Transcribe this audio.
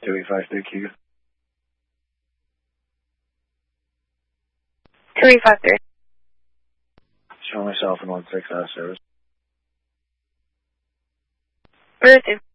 2853Q. 2853. Show myself in 16 out of service. Where is it?